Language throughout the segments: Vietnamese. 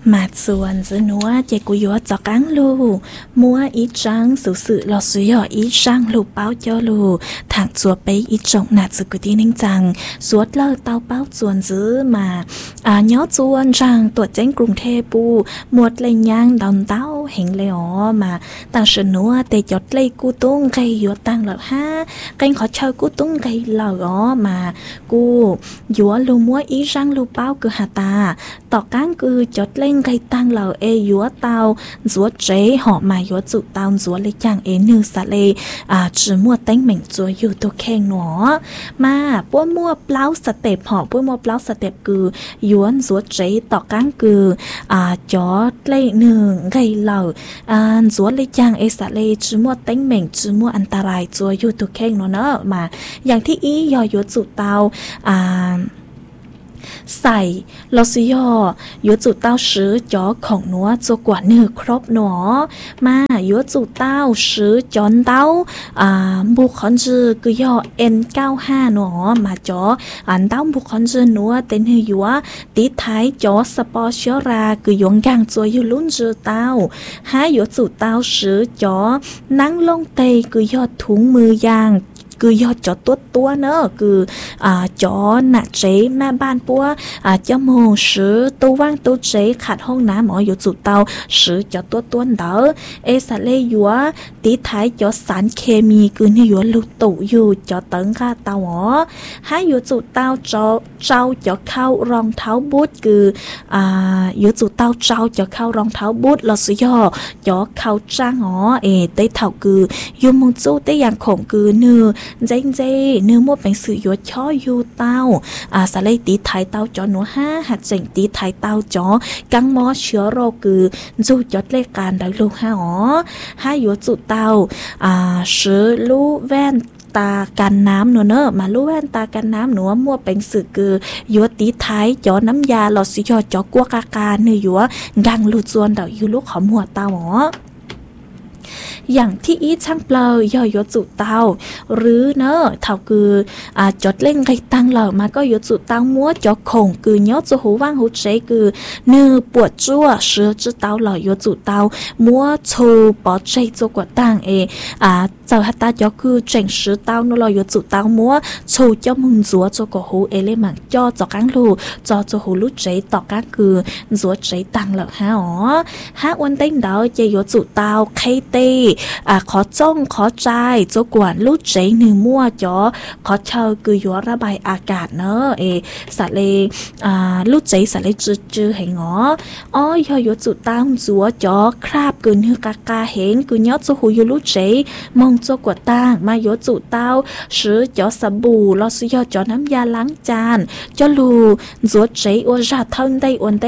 mà xuân giữa núa chạy của gió gió cán lu mua ít trắng sự sự lọ suy ở ít trắng lu báo cho lu thằng chùa bấy ít trồng nạt sự cứ tin ninh rằng suốt lơ tao báo xuân giữa mà nhớ xuân rằng tuổi tranh gồm thê bu một lên nhang đòn tao hình leo mà tăng sự núa để chót lấy cú tung cây gió tăng lợ ha kênh khó chơi cú tung cây lợ mà cú gió lu mua ít trắng lu báo cứ hà ta tỏ cán cứ chót lên cây tăng lờ dúa tao dúa chế họ mà dúa tụ tao dúa lấy chàng như sa lê chỉ mua tánh mình dúa yêu tôi khen nó mà bố mua plau sạch tệp họ bố mua plau sạch tệp cứ dúa chế tỏ cán cứ chó lấy nương gây lờ dúa lấy chàng sa lê chỉ mua tánh mình chỉ mua anh ta lại dúa yêu tôi khen nó nữa màอย่างที่อียอdúa tụ taoใส่ลอสิยอจุดเต้าซื้อจอของนัวตัวกว่าเนื้อครบหนอมายัวจุดเต้าซื้อจอนเต้าบุคคลจือคือยอ N95 หนอมาจออันเต้าบุคคลจือนัวเต็นยัวติดท้ายจอสปอร์เชอราคือยงย่างตัวอยู่ลุ้นจือเต้าหายัวจุดเต้าซื้อจอนั่งลงเตยคือยอถุงมือยางคือยอดจอตัวเนอะคือจอหนักเจ๊แม่บ้านปัวจมูกซื้อตัวว่างตัวเจ๊ขัดห้องน้ำหมออยู่จุดเตาซื้อจอตัวเด้อสะเลยยัวตีท้ายจอสารเคมีคือนี่ยัวลูกตู่อยู่จอเติ้งข้าเตาหมอให้อยู่จุดเตาจอเจ้าจอเข้ารองเท้าบูทคืออยู่จุดเตาเจ้าจอเข้ารองเท้าบูทเราซื้อยอจอเข้าจ้างหมอได้เท่าคือยูมงจูได้อย่างของคือเนื้อเนื้อมดเป็นสื่อยัวช่อยูเต้าสาเลยตีไทยเต้าจอหนูห้าหัดเจงตีไทยเต้าจอกังมอเชื้อโรคคือจูจดเลขการได้ลูกห้าให้ยัวจุดเต้าซื้อลูแว่นตากันน้ำเนอะมาลู่แว่นตากันน้ำหนูมั่วเป็นสื่อคือยัวตีไทยจอน้ำยาหลอดสิยอจอกัวกากาเนื้อยัวกังลูจวนเดายูลูกขอมหัวเต้าอย่างที่อีช่างเปล่ายอยจุดเตาหรือเนอะเท่าคือจดเล่นไก่ตังเหล่ามาก็ยจุดเตามัวจอคงคือย้อจะหูว่างหูใจคือเนื้อปวดจั่วเสือจุดเตาเหล่ายจุดเตามัวชูปอใจจะกว่าตังเจ้าฮัตตาจอคือเจงสือเตาโนลอยจุดเตามัวชูเจ้ามึงจั่วจะกว่าหูเลมังจอจอกังลูจอจะหูรู้ใจต่อกังคือจั่วใจตังเหล่าฮะวันเต้นเดาจะยจุดเตาเคเตขอจ้องขอใจเจ้ากวนลูกเจหนึ่งมั่วจอขอเชาคือยัวระบายอากาศเนอะสัตว์เลยลูกเจสัตว์เลยจืดเห็นอ๋อยอจุดตั้งจัวจอคราบคือเนื้อกากาเห็นคือยอดจะหูยลูกเจมองเจ้ากวดตั้งมายอจุดเต้าซื้อจอสบู่ลอซื้อยอจอน้ำยาล้างจานจอลูจัวเจอวราทันได้อวนได้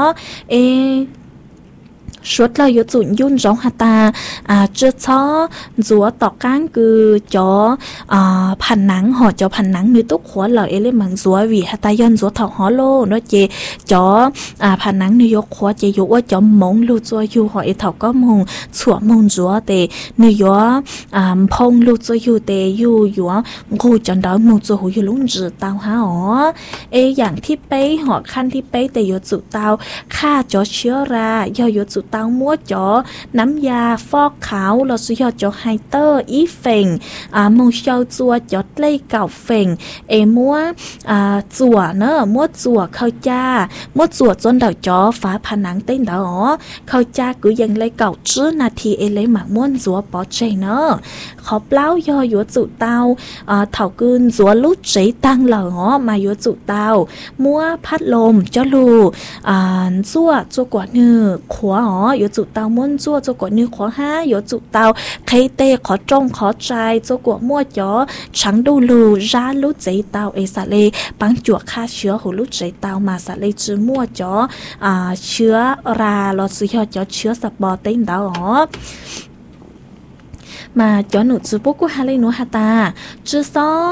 ชุดเราอยู่จุดยุ่นจ้องหัตตาเจ้าจัวต่อก้างคือจอผันหนังห่อจอผันหนังมีตุ๊กหัวเหล่าเลมังจัววีหัตตาย้อนจัวเถาฮอโลเนาะเจจอผันหนังนยกหัวเจยกว่าจอมงลูจัวอยู่ห่อเถาก็มงสวมงจัวเตนยพงลูจัวอยู่เตอยู่กูจนดาวมงจัวหูอยู่ลุงจืดเตาฮะอย่างที่เป้ห่อขั้นที่เป้แต่อยู่จุดเตาฆ่าจอเชื้อราย่ออยู่จุดเตามัวจอน้ำยาฟอกขาวเราซื้อยอจอไฮเตอร์อีเฟงมงเชาจัวจอดเล่เก่าเฟงมัวจัวเนอะมัวจัวเข้าจ้ามัวจัวจนเดาจอฝาผนังเต้นเดาเข้าจ้ากูยังเลยเก่าชื่อนาทีเลยหมักม้วนจัวปอเจเนอะขอเปล่ายอยัวจุเตาเถากืนจัวลุใจตั้งเหล่ามายัวจุเตามัวพัดลมจอลูจัวกว่าเนื้อขวอยู่จุดเตาม้วนจั่วจกว่านื้อขอห้าอยู่จุดเตาเคยเตขอจงขอใจจกว่ามั่วจ๋อฉังดูลูร้าลุใจเตาสะเลปังจั่วฆ่าเชื้อหูลุใจเตามาสะเลจื้อมั่วจ๋อเชื้อราเราซื้อยอดจ๋อเชื้อสปอร์เต้นเตา mà cho nụ chứ bố của hai lấy nụ hà ta chứ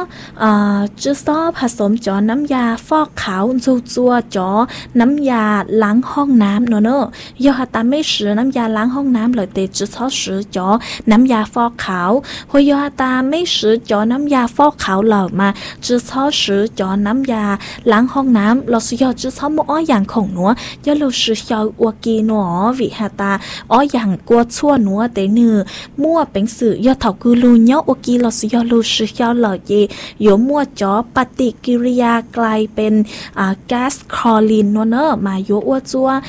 xóผสม cho น้ำยาฟอกขาวจัวcho น้ำยาล้างห้องน้ำเนอะยอhà taไม่ซื้อน้ำยาล้างห้องน้ำเลยแต่chứ xóซื้อ cho น้ำยาฟอกขาวพอยอhà taไม่ซื้อ cho น้ำยาฟอกขาวเลยมาchứ xóซื้อ cho น้ำยาล้างห้องน้ำเราซื้อยอchứ xó muaอ้ออย่างของหนัวยอเราซื้อยอวัวกีหนอวิhà taอ้ออย่างกลัวชั่วหนัวแต่เนื้อมั่วเป็นสื่อยอเถาคือลูเนาะวัวกีเราซื้อยอลูซื้อยอเลยเยมั่วจ่อปฏิกิริยากลายเป็นก๊าซคลอรีนเนอะมาโยอ้วจัว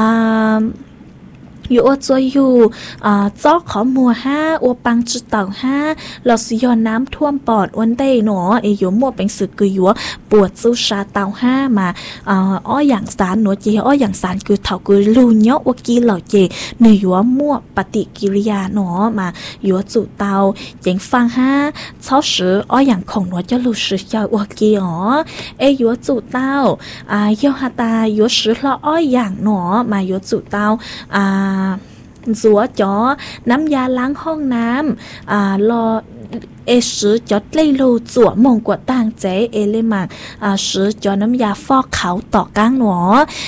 อยู่อจัวอยู่จ้อขอมัวห้าอวปังจุดเต่าห้าเราสิยอนน้ำท่วมปอดวันได้หนออยู่มัวเป็นสึกคืออยู่ปวดซูชาเต่าห้ามาอ้ออย่างสารหนอเจอ้ออย่างสารคือเท่าคือลูเนาะวกีเหล่าเจเนื้ออยู่มัวปฏิกิริยาหนอมาอยู่จุดเต่าเจ๋งฟังห้าเช้าสืออ้ออย่างของหนอจะลูสือยาวกีอ๋ออยู่จุดเต่ายอฮาตาอยู่สือละอ้ออย่างหนอมาอยู่จุดเต่าจัวจ่อน้ำยาล้างห้องน้ำรอซื้อจอดเลยลูจั่วมงกว่าต่างเจเลยมังซื้อจอน้ำยาฟอกขาวต่อกลางหนอ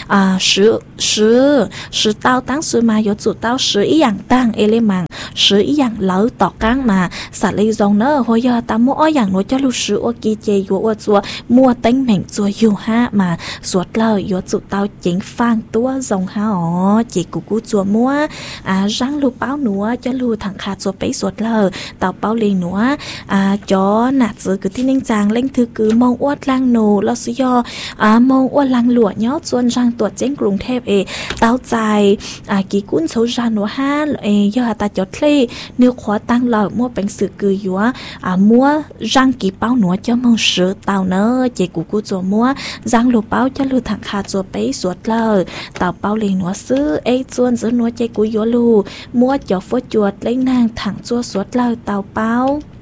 ซื้อเต้าตั้งซื้อมาอยู่จุดเต้าซื้ออีอย่างตั้งเลยมังซื้ออีอย่างเล้าต่อกลางมาสัตว์เลยจงเนอหัวยาตามัวอ้ออย่างหนูจะลูซื้อโอกีเจอยู่อจัวมัวเต็งเหม่งจัวอยู่ห้ามาสวดเล่าอยู่จุดเต้าเจ๋งฟังตัวจงห้าอ๋อเจกูจัวมัวร่างลูเป้าหนูจะลูถังขาจัวไปสวดเล่าเต่าเป้าเลยหนูจอหนักซื้อคือที่นิ่งจางเล่งถือคือมองอ้วนลังหนูเราซื้อยมองอ้วนลังหลวดเนาะส่วนร่างตัวเจ้งกรุงเทพเต้าใจกี่กุ้นโซจานหนูห้ายอตาจดเลยเนื้อขวาตั้งเรามัวเป็นสื่อคือยัวมัวร่างกี่เป้าหนูจะมองซื้อเต่าเนอะเจกูจัวมัวร่างลูเป้าจะลูถังขาจัวไปสวดเลยเต่าเป้าเลยหนูซื้อส่วนซื้อหนูเจกูยัวลูมัวจะฟดจวดเล่งนางถังจัวสวดเลยเต่าเป้า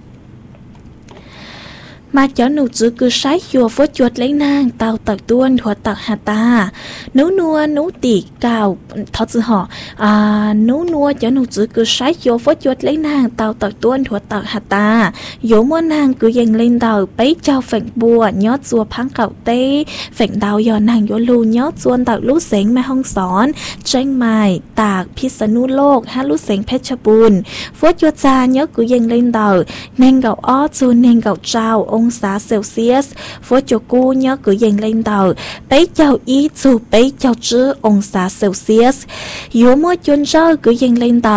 มาเจ้าหนูจื้อคือใช้ยัวฟดจวดเล้งนางเตาตักต้วนหัวตักหาตาหนูนัวหนูตีเก่าทอดจื้อห่อหนูนัวเจ้าหนูจื้อคือใช้ยัวฟดจวดเล้งนางเตาตักต้วนหัวตักหาตาโยมัวนางคือยังเล่นเตาไปเจ้าแฝงบัวยอดจัวพังเก่าเต้แฝงดาวยอนางยัวลูยอดจวนตักลูกเสงแม่ห้องสอนเชียงใหม่ตากพิษณุโลกฮะลูกเสงเพชรบูรณ์ฟดจวดจานยอดคือยังเล่นเตาเน่งเก่าอ้อจูเน่งเก่าเจ้าองศาเซลเซียสฝนจะกู้เนาะคือยังเล่นเตาไปเจ้าอีจูไปเจ้าจื้อองศาเซลเซียสอยู่มั่วจนเจ้าคือยังเล่นเตา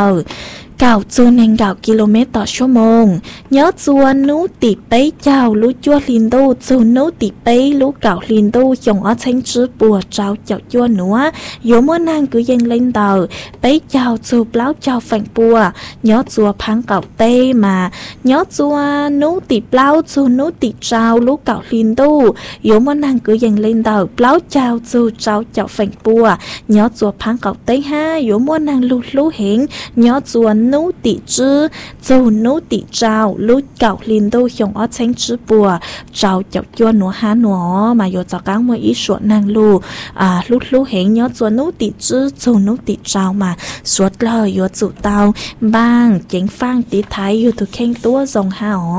9 กิโลเมตรต่อชั่วโมงเนาะจวนนู้ติไปเจ้ารู้จัวลินดูจูนู้ติไปรู้เก่าลินดูยงอ้อเชงจื้อปัวเจ้าเจ้าจัวหนัวอยู่มั่วนางคือยังเล่นเตาไปเจ้าจูเปล่าเจ้าแฝงปัวเนาะจัวพังเก่าเต้มาเนาะจัวนู้ติเปล่าจูนู้ติเจ้ารู้เก่าลินดูอยู่มั่วนางคือยังเล่นเตาเปล่าเจ้าจูเจ้าเจ้าแฝงปัวเนาะจัวพังเก่าเต้ห้าอยู่มั่วนางรู้เห็นเนาะจัวนู้ติจื้อจูนู้ติเจ้ารู้เก่าลินดูยงอ้อเชงจื้อปัวเจ้าเจ้าจัวหนัวหาหนัวมาอยู่จากกลางมืออีสวนนางรู้เห็นเนาะจัวนู้ติจื้อจูนู้ติเจ้ามาสวดเลยอยู่จุดเตาบ้างเจ๋งฟังตีไทยอยู่ถูกเข่งตัวทรงหาอ๋อ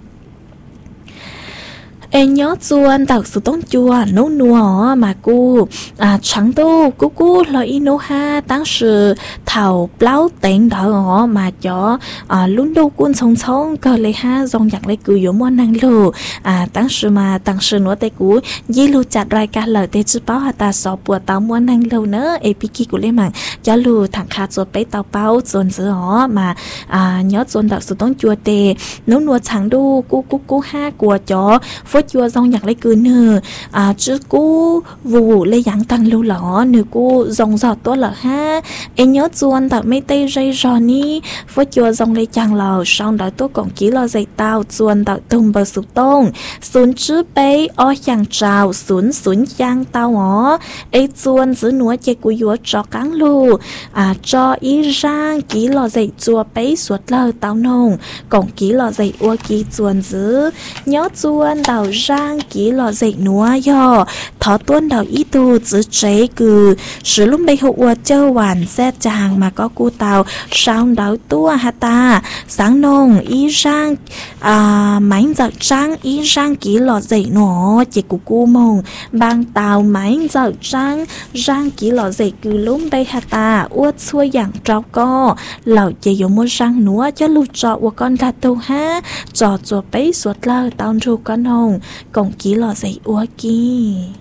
nhớ chuan tàu sự tông chua nấu nua mà cu chẳng tu cu lời ino ha当时thầu plau tên đó mà cho luôn đâu quân song cơ lấy ha dòng giặc lấy cứ yếu món năng lù当时mà当时nữa tay cú dí lu chặt rายcả lời tay chữ báo ta sọ bùa tàu món năng lù nữa piki của lấy mạng cho lu thằng khát rồi bé tàu báo chuan giữa họ mà nhớ chuan tàu sự tông chua tê nấu nua chẳng tu cu ha của chó chua dòng nhạc lấy cứ nửa chứ cô vụ lấy dạng tăng lưu lỏ nửa cô dòng giọt tốt là ha em nhớ chuan tạo mấy tay dây giò ní phốt chua dòng lấy chàng lò xong đó tôi còn ký lò dây tao chuan tạo tùng bờ sụp tông xuống chứ bé o chàng trào xuống chàng tao ngó ấy chuan giữ núa chạy của yếu cho cắn lù cho ý rang ký lò dây chua bé suốt lờ tao nông còn ký lò dây ua ký chuan giữ nhớ chuan tạo rang kỹ lọ dậy núa yo thọ tuôn đầu ý tu giữ chế cừ sử lúc bây hụt châu hoàn xe chàng mà có cu tàu sao đảo tua hà ta sáng nông ý rang mảnh dạo trắng ý rang kỹ lọ dậy nó chỉ của cu mông bang tàu mảnh dạo trắng rang kỹ lọ dậy cừ lúc bây hà ta uất xuôi dạng trao co lẩu chỉ dùng mua rang núa cho lụt trọ của con gà tàu ha trọ chùa bấy suốt lơ tao ru con hồng còn kỹ lọ dậy uất kia